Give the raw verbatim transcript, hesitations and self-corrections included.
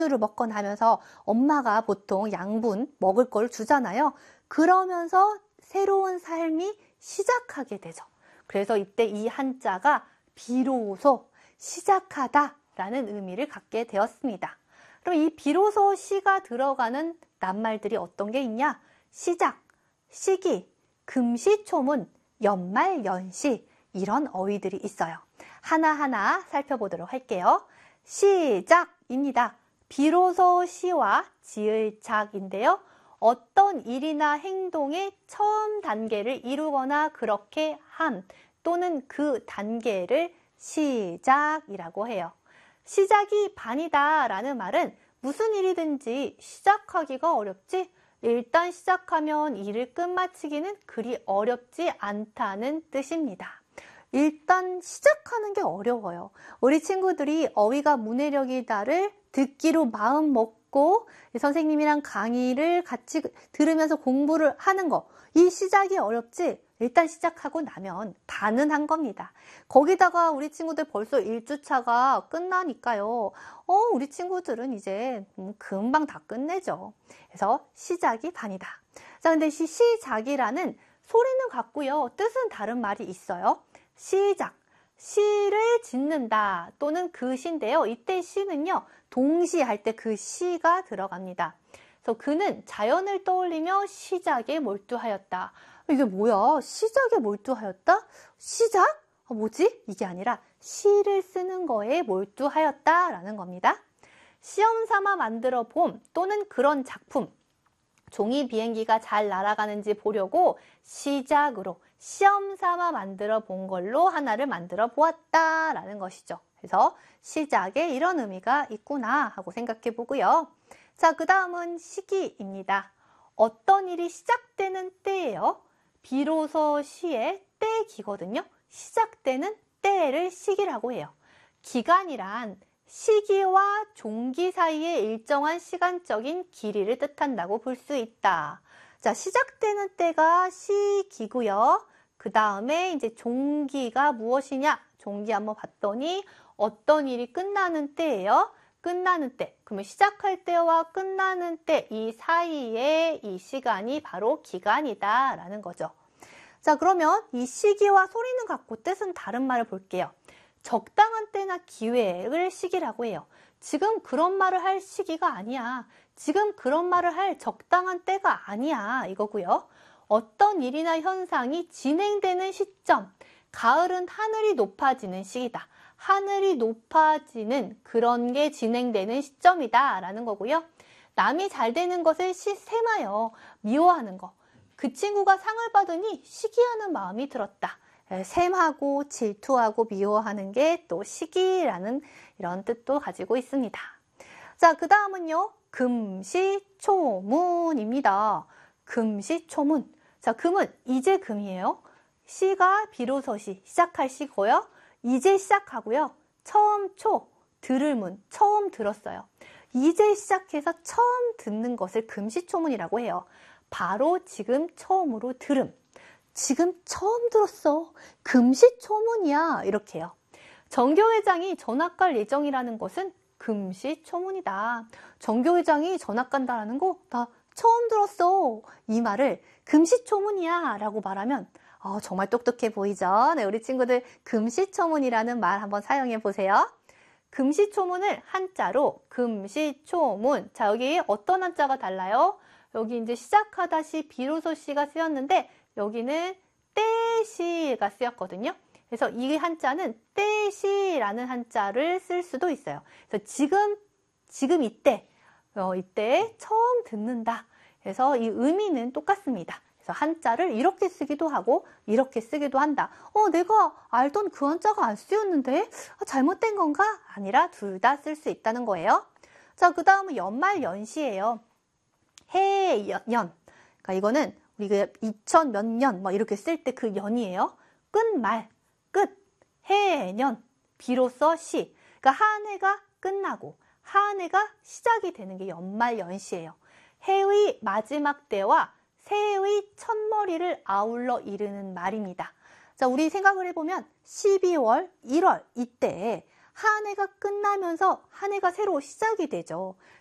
우유를 먹고 나면서 엄마가 보통 양분 먹을 걸 주잖아요. 그러면서 새로운 삶이 시작하게 되죠. 그래서 이때 이 한자가 비로소 시작하다 라는 의미를 갖게 되었습니다. 그럼 이 비로소 시가 들어가는 낱말들이 어떤 게 있냐? 시작, 시기, 금시초문, 연말, 연시 이런 어휘들이 있어요. 하나하나 살펴보도록 할게요. 시작입니다. 비로소 시와 지을작인데요. 어떤 일이나 행동의 처음 단계를 이루거나 그렇게 함 또는 그 단계를 시작이라고 해요. 시작이 반이다 라는 말은 무슨 일이든지 시작하기가 어렵지 일단 시작하면 일을 끝마치기는 그리 어렵지 않다는 뜻입니다. 일단 시작하는 게 어려워요. 우리 친구들이 어휘가 문해력이다를 듣기로 마음 먹고 선생님이랑 강의를 같이 들으면서 공부를 하는 거, 이 시작이 어렵지 일단 시작하고 나면 다는 한 겁니다. 거기다가 우리 친구들 벌써 일 주차가 끝나니까요. 어, 우리 친구들은 이제 금방 다 끝내죠. 그래서 시작이 반이다. 자, 근데 시, 시작이라는 소리는 같고요. 뜻은 다른 말이 있어요. 시작, 시를 짓는다 또는 그 시인데요. 이때 시는요. 동시할 때 그 시가 들어갑니다. 그래서 그는 자연을 떠올리며 시작에 몰두하였다. 이게 뭐야? 시작에 몰두하였다? 시작? 아, 뭐지? 이게 아니라 시를 쓰는 거에 몰두하였다라는 겁니다. 시험 삼아 만들어 봄 또는 그런 작품, 종이 비행기가 잘 날아가는지 보려고 시작으로 시험 삼아 만들어 본 걸로 하나를 만들어 보았다라는 것이죠. 그래서 시작에 이런 의미가 있구나 하고 생각해 보고요. 자, 그 다음은 시기입니다. 어떤 일이 시작되는 때예요. 비로소 시의 때기거든요. 시작되는 때를 시기라고 해요. 기간이란 시기와 종기 사이의 일정한 시간적인 길이를 뜻한다고 볼 수 있다. 자, 시작되는 때가 시기고요. 그 다음에 이제 종기가 무엇이냐? 종기 한번 봤더니 어떤 일이 끝나는 때예요. 끝나는 때. 그러면 시작할 때와 끝나는 때 이 사이에 이 시간이 바로 기간이다 라는 거죠. 자, 그러면 이 시기와 소리는 같고 뜻은 다른 말을 볼게요. 적당한 때나 기회를 시기라고 해요. 지금 그런 말을 할 시기가 아니야. 지금 그런 말을 할 적당한 때가 아니야. 이거고요. 어떤 일이나 현상이 진행되는 시점. 가을은 하늘이 높아지는 시기다. 하늘이 높아지는 그런 게 진행되는 시점이다 라는 거고요. 남이 잘 되는 것을 시샘하여 미워하는 거. 그 친구가 상을 받으니 시기하는 마음이 들었다. 샘하고 질투하고 미워하는 게 또 시기라는 이런 뜻도 가지고 있습니다. 자, 그 다음은요. 금시초문입니다. 금시초문. 자, 금은 이제 금이에요. 시가 비로소 시, 시작할 시고요. 이제 시작하고요. 처음 초, 들을 문, 처음 들었어요. 이제 시작해서 처음 듣는 것을 금시초문이라고 해요. 바로 지금 처음으로 들음. 지금 처음 들었어. 금시초문이야. 이렇게 해요. 정교회장이 전학 갈 예정이라는 것은 금시초문이다. 정교회장이 전학 간다라는 거 나 처음 들었어. 이 말을 금시초문이야 라고 말하면 어, 정말 똑똑해 보이죠? 네, 우리 친구들 금시초문이라는 말 한번 사용해 보세요. 금시초문을 한자로 금시초문. 자, 여기 어떤 한자가 달라요? 여기 이제 시작하다 시, 비로소 시가 쓰였는데 여기는 때시가 쓰였거든요. 그래서 이 한자는 때시라는 한자를 쓸 수도 있어요. 그래서 지금, 지금 이때, 어, 이때 처음 듣는다. 그래서 이 의미는 똑같습니다. 그래서 한자를 이렇게 쓰기도 하고 이렇게 쓰기도 한다. 어, 내가 알던 그 한자가 안 쓰였는데 아, 잘못된 건가? 아니라 둘 다 쓸 수 있다는 거예요. 자, 그 다음은 연말 연시예요. 해, 연. 그러니까 이거는 우리가 이천 몇 년 뭐 이렇게 쓸 때 그 연이에요. 끝말, 끝, 해년, 비로소 시. 그러니까 한 해가 끝나고 한 해가 시작이 되는 게 연말 연시예요. 해의 마지막 때와 새해의 첫머리를 아울러 이르는 말입니다. 자, 우리 생각을 해보면 십이월, 일월 이때 한 해가 끝나면서 한 해가 새로 시작이 되죠.